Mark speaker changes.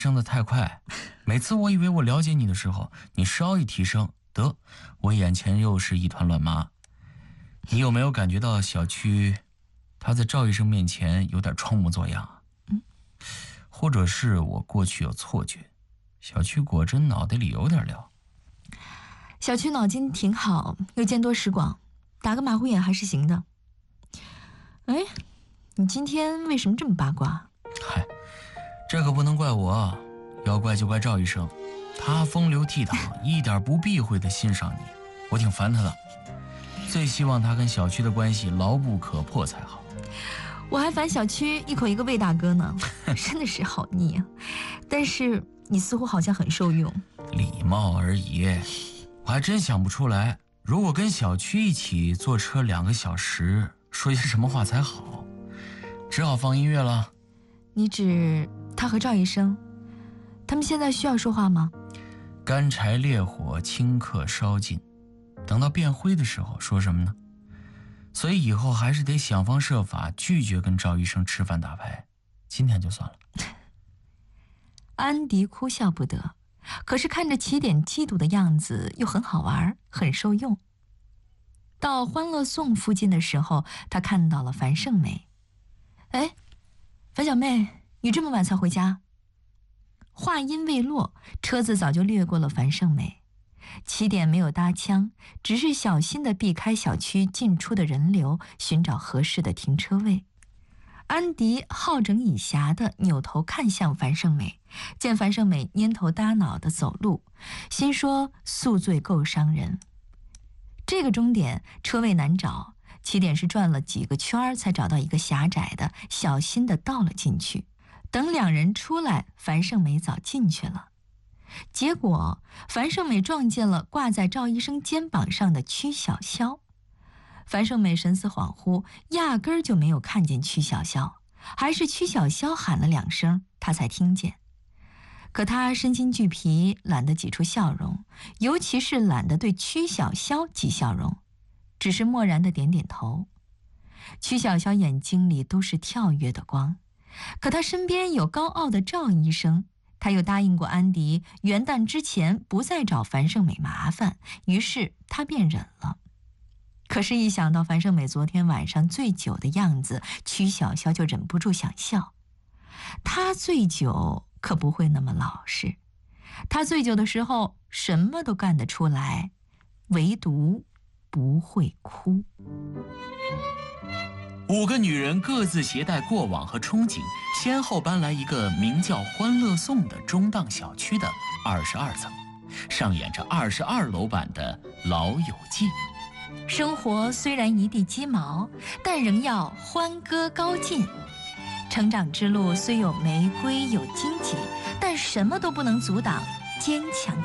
Speaker 1: 升得太快，每次我以为我了解你的时候，你稍一提升，得，我眼前又是一团乱麻。你有没有感觉到小区，他在赵医生面前有点装模作样啊？或者是我过去有错觉，小区果真脑袋里有点料。
Speaker 2: 小区脑筋挺好，又见多识广，打个马虎眼还是行的。哎，你今天为什么这么八卦？
Speaker 1: 嗨，这可不能怪我，要怪就怪赵医生，他风流倜傥，一点不避讳的欣赏你，我挺烦他的。最希望他跟小区的关系牢不可破才好。
Speaker 2: 我还烦小区一口一个魏大哥呢，真的是好腻啊！但是你似乎好像很受用。
Speaker 1: 礼貌而已，我还真想不出来，如果跟小区一起坐车2个小时，说些什么话才好，只好放音乐了。
Speaker 2: 你指他和赵医生，他们现在需要说话吗？
Speaker 1: 干柴烈火，顷刻烧尽，等到变灰的时候说什么呢？所以以后还是得想方设法拒绝跟赵医生吃饭打牌，今天就算了。
Speaker 2: 安迪哭笑不得，可是看着起点嫉妒的样子又很好玩，很受用。到欢乐颂附近的时候，他看到了樊胜美。哎，樊小妹，你这么晚才回家？话音未落，车子早就掠过了樊胜美。起点没有搭腔，只是小心地避开小区进出的人流，寻找合适的停车位。安迪好整以暇地扭头看向樊胜美，见樊胜美蔫头耷脑地走路，心说宿醉够伤人。这个终点车位难找，起点是转了几个圈才找到一个狭窄的，小心地倒了进去。等两人出来，樊胜美早进去了。结果樊胜美撞见了挂在赵医生肩膀上的曲小潇。樊胜美神思恍惚，压根儿就没有看见曲小潇，还是曲小潇喊了2声，她才听见。可她身心俱疲，懒得挤出笑容，尤其是懒得对曲小潇挤笑容，只是漠然地点点头。曲小潇眼睛里都是跳跃的光，可她身边有高傲的赵医生，他又答应过安迪，元旦之前不再找樊胜美麻烦，于是他便忍了。可是，一想到樊胜美昨天晚上醉酒的样子，曲小潇就忍不住想笑。他醉酒可不会那么老实，他醉酒的时候什么都干得出来，唯独不会哭。
Speaker 1: 5个女人各自携带过往和憧憬，先后搬来一个名叫欢乐颂的中档小区的22层，上演着22楼版的《老友记》。
Speaker 2: 生活虽然一地鸡毛，但仍要欢歌高进。成长之路虽有玫瑰有荆棘，但什么都不能阻挡坚强